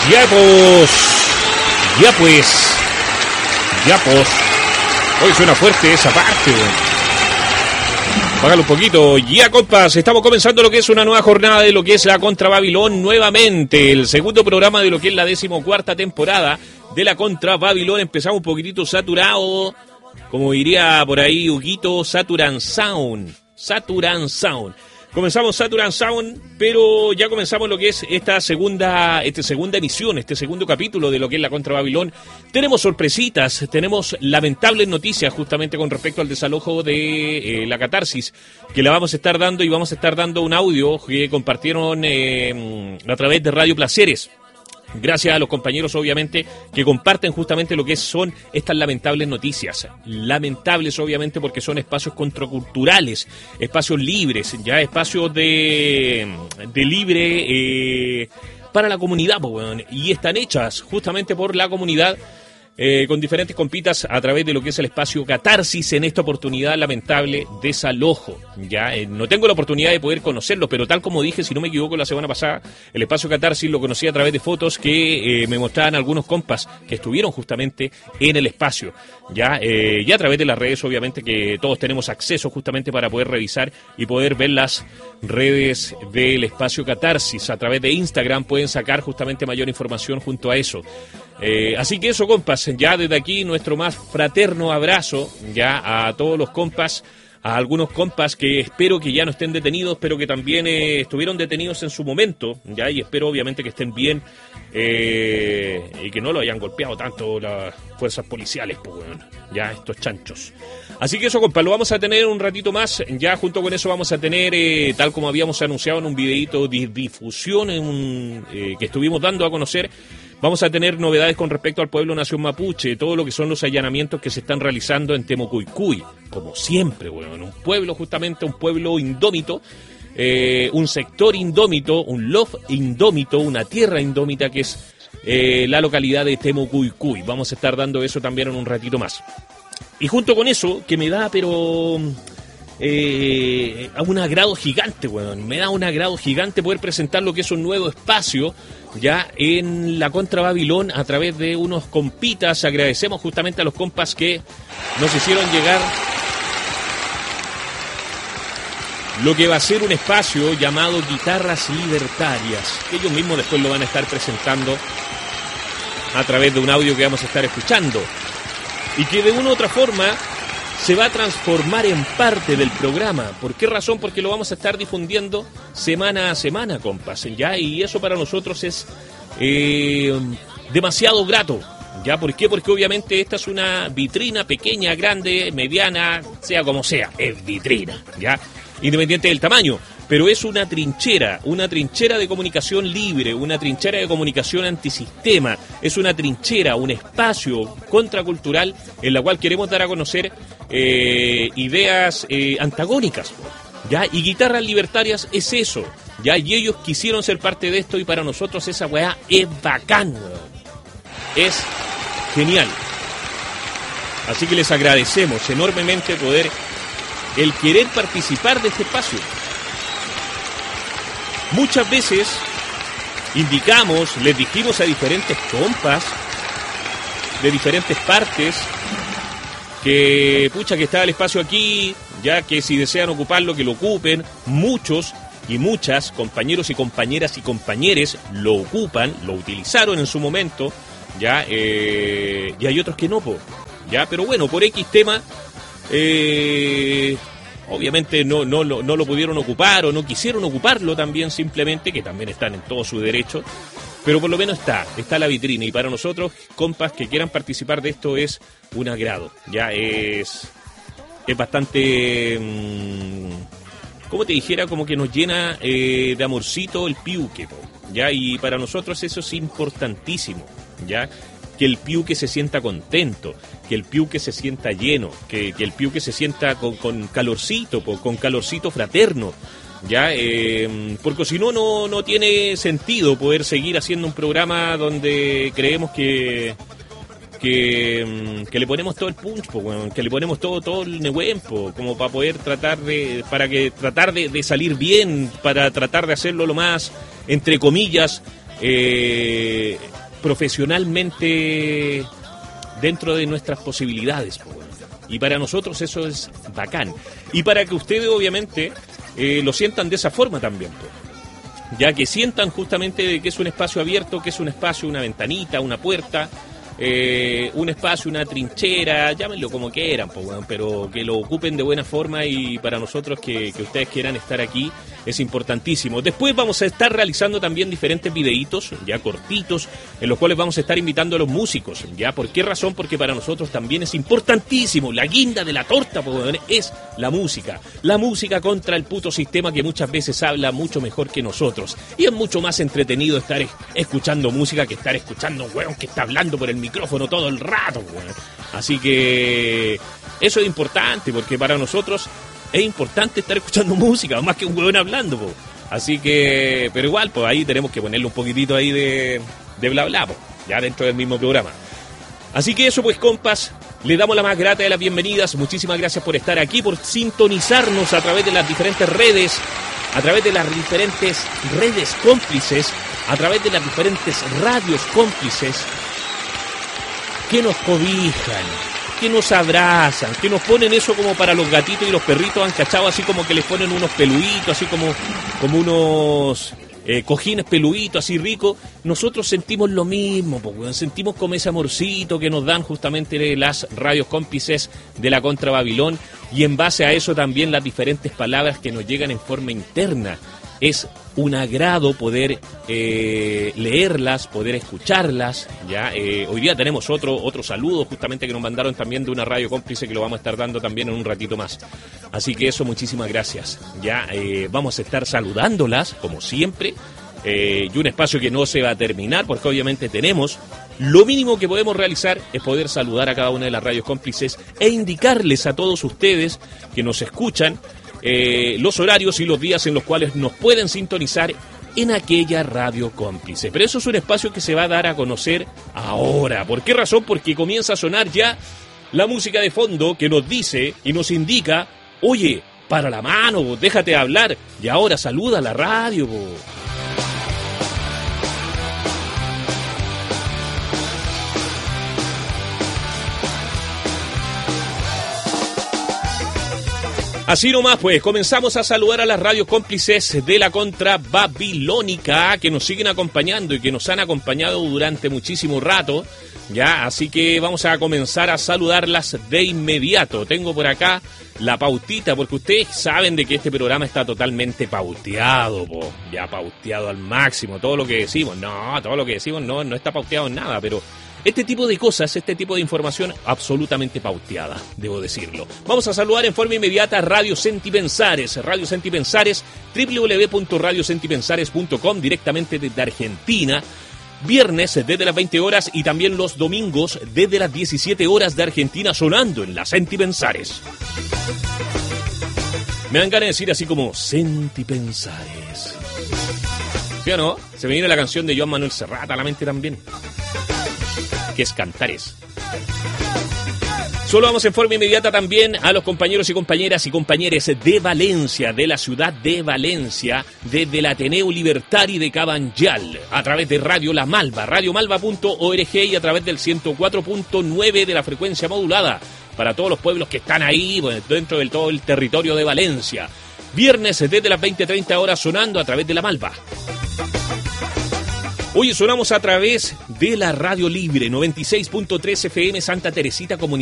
Ya pues. Hoy suena fuerte esa parte. Bájalo un poquito. Ya, compas, estamos comenzando lo que es una nueva jornada de lo que es la Contra Babilón nuevamente. El segundo programa de lo que es la 14ª temporada de la Contra Babilón. Empezamos un poquitito saturado, como diría por ahí Huguito, Saturan Sound. Comenzamos Saturan Sound, pero ya comenzamos lo que es esta segunda emisión, este segundo capítulo de lo que es la Contra Babilón. Tenemos sorpresitas, tenemos lamentables noticias justamente con respecto al desalojo de la catarsis, que la vamos a estar dando, y vamos a estar dando un audio que compartieron a través de Radio Placeres. Gracias a los compañeros, obviamente, que comparten justamente lo que son estas lamentables noticias. Lamentables, obviamente, porque son espacios contraculturales, espacios libres, ya espacios de libre para la comunidad, pues, bueno, y están hechas justamente por la comunidad. Con diferentes compitas a través de lo que es el espacio Catarsis en esta oportunidad lamentable desalojo. Ya no tengo la oportunidad de poder conocerlo, pero tal como dije, si no me equivoco, la semana pasada, el espacio Catarsis lo conocí a través de fotos que me mostraban algunos compas que estuvieron justamente en el espacio. Ya y a través de las redes, obviamente, que todos tenemos acceso justamente para poder revisar y poder ver las redes del espacio Catarsis. A través de Instagram pueden sacar justamente mayor información junto a eso. Así que eso, compas, ya desde aquí nuestro más fraterno abrazo ya a todos los compas, a algunos compas que espero que ya no estén detenidos, pero que también estuvieron detenidos en su momento, ya, y espero obviamente que estén bien y que no lo hayan golpeado tanto las fuerzas policiales, pues, bueno, ya estos chanchos. Así que eso, compas, lo vamos a tener un ratito más. Ya junto con eso vamos a tener, tal como habíamos anunciado en un videito de difusión que estuvimos dando a conocer, vamos a tener novedades con respecto al pueblo Nación Mapuche, todo lo que son los allanamientos que se están realizando en Temocuycuy, como siempre, bueno, en un pueblo justamente, un pueblo indómito, un sector indómito, un lof indómito, una tierra indómita que es la localidad de Temocuycuy. Vamos a estar dando eso también en un ratito más. Y junto con eso, que me da, pero un agrado gigante, weón. Me da un agrado gigante poder presentar lo que es un nuevo espacio ya en la Contra Babilón a través de unos compitas. Agradecemos justamente a los compas que nos hicieron llegar lo que va a ser un espacio llamado Guitarras Libertarias, que ellos mismos después lo van a estar presentando a través de un audio que vamos a estar escuchando, y que de una u otra forma se va a transformar en parte del programa. ¿Por qué razón? Porque lo vamos a estar difundiendo semana a semana, compas, ¿ya? Y eso para nosotros es demasiado grato, ¿ya? ¿Por qué? Porque obviamente esta es una vitrina pequeña, grande, mediana, sea como sea, es vitrina, ¿ya? Independiente del tamaño, pero es una trinchera de comunicación libre, una trinchera de comunicación antisistema, es una trinchera, un espacio contracultural en la cual queremos dar a conocer ideas antagónicas, ¿ya? Y Guitarras Libertarias es eso, ¿ya? Y ellos quisieron ser parte de esto, y para nosotros esa weá es bacán, weón. Es genial. Así que les agradecemos enormemente el querer participar de este espacio. Muchas veces les dijimos a diferentes compas de diferentes partes que estaba el espacio aquí, ya que si desean ocuparlo, que lo ocupen. Muchos y muchas compañeros y compañeras y compañeres lo ocupan, lo utilizaron en su momento, ya, y hay otros que no, ya, pero bueno, por X tema, obviamente no lo pudieron ocupar o no quisieron ocuparlo también, simplemente, que también están en todo su derecho, pero por lo menos está la vitrina, y para nosotros, compas, que quieran participar de esto es un agrado, ya es bastante, como te dijera, como que nos llena de amorcito el piuque, ya, y para nosotros eso es importantísimo, ya, que el piuque se sienta contento, que el piuque se sienta lleno, que el piuque se sienta con calorcito, con calorcito fraterno, ya, porque si no tiene sentido poder seguir haciendo un programa donde creemos que le ponemos todo el punch, que le ponemos todo el nehuén, como para poder tratar de salir bien, para tratar de hacerlo lo más, entre comillas, profesionalmente dentro de nuestras posibilidades, pues, bueno. Y para nosotros eso es bacán. Y para que ustedes obviamente lo sientan de esa forma también, pues. Ya que sientan justamente de que es un espacio abierto, que es un espacio, una ventanita, una puerta, un espacio, una trinchera, llámenlo como quieran, pues, bueno, pero que lo ocupen de buena forma, y para nosotros que ustedes quieran estar aquí es importantísimo. Después vamos a estar realizando también diferentes videitos, ya cortitos, en los cuales vamos a estar invitando a los músicos, ¿ya? ¿Por qué razón? Porque para nosotros también es importantísimo, la guinda de la torta, pues, bueno, es la música contra el puto sistema que muchas veces habla mucho mejor que nosotros, y es mucho más entretenido estar escuchando música que estar escuchando un weón que está hablando por el micrófono todo el rato, weón. Así que eso es importante, porque para nosotros es importante estar escuchando música, más que un huevón hablando, po. Así que, pero igual, pues ahí tenemos que ponerle un poquitito ahí de bla bla, po, ya dentro del mismo programa. Así que eso, pues, compas, le damos la más grata de las bienvenidas. Muchísimas gracias por estar aquí, por sintonizarnos a través de las diferentes redes, a través de las diferentes redes cómplices, a través de las diferentes radios cómplices que nos cobijan, que nos abrazan, que nos ponen eso como para los gatitos y los perritos, han cachado, así como que les ponen unos peluditos, así como unos cojines peluditos, así ricos. Nosotros sentimos lo mismo, porque sentimos como ese amorcito que nos dan justamente las radios cómplices de la Contra Babilón, y en base a eso también las diferentes palabras que nos llegan en forma interna. Es un agrado poder leerlas, poder escucharlas, ¿ya? Hoy día tenemos otro saludo justamente que nos mandaron también de una radio cómplice, que lo vamos a estar dando también en un ratito más. Así que eso, muchísimas gracias. Ya vamos a estar saludándolas, como siempre, y un espacio que no se va a terminar, porque obviamente tenemos... Lo mínimo que podemos realizar es poder saludar a cada una de las radios cómplices e indicarles a todos ustedes que nos escuchan los horarios y los días en los cuales nos pueden sintonizar en aquella radio cómplice. Pero eso es un espacio que se va a dar a conocer ahora. ¿Por qué razón? Porque comienza a sonar ya la música de fondo que nos dice y nos indica: oye, para la mano, déjate hablar, y ahora saluda a la radio, bo. Así nomás, pues, comenzamos a saludar a las radios cómplices de la Contra Babilónica, que nos siguen acompañando y que nos han acompañado durante muchísimo rato, ya, así que vamos a comenzar a saludarlas de inmediato. Tengo por acá la pautita, porque ustedes saben de que este programa está totalmente pauteado, po, ya pauteado al máximo. Todo lo que decimos no está pauteado en nada, pero... este tipo de cosas, este tipo de información absolutamente pauteada, debo decirlo. Vamos a saludar en forma inmediata a Radio Sentipensares, www.radiosentipensares.com, directamente desde Argentina. Viernes desde las 20 horas y también los domingos desde las 17 horas de Argentina, sonando en la Sentipensares. Me dan ganas de decir así como Sentipensares. ¿Sí o no? Se me viene la canción de Joan Manuel Serrat a la mente también, que es Cantares. Solo vamos en forma inmediata también a los compañeros y compañeras y compañeres de Valencia, de la ciudad de Valencia, desde el Ateneo Libertari de Cabanyal, a través de Radio La Malva, radiomalva.org, y a través del 104.9 de la frecuencia modulada, para todos los pueblos que están ahí, bueno, dentro de todo el territorio de Valencia. Viernes desde las 20:30 horas sonando a través de La Malva. Hoy sonamos a través de la Radio Libre 96.3 FM Santa Teresita, Comunidad